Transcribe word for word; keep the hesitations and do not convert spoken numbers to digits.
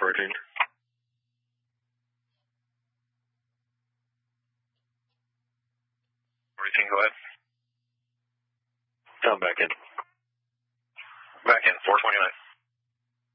routine. Routine, go ahead. Come back in. Back in, four twenty-nine.